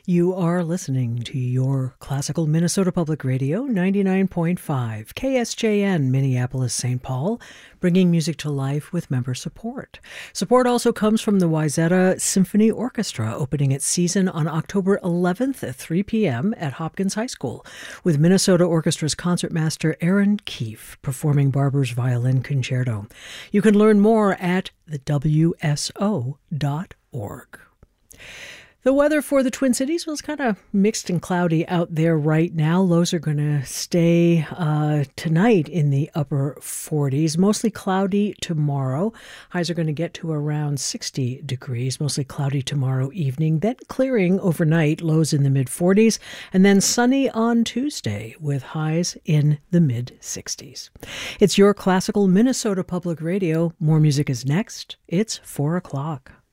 You are listening to your classical Minnesota Public Radio, 99.5 KSJN, Minneapolis, St. Paul, bringing music to life with member support. Support also comes from the Wayzata Symphony Orchestra, opening its season on October 11th at 3 p.m. at Hopkins High School, with Minnesota Orchestra's concertmaster Aaron Keefe performing Barber's Violin Concerto. You can learn more at thewso.org. The weather for the Twin Cities was kind of mixed and cloudy out there right now. Lows are going to stay tonight in the upper 40s. Mostly cloudy tomorrow. Highs are going to get to around 60 degrees. Mostly cloudy tomorrow evening. Then clearing overnight. Lows in the mid-40s. And then sunny on Tuesday with highs in the mid-60s. It's your classical Minnesota Public Radio. More music is next. It's 4 o'clock.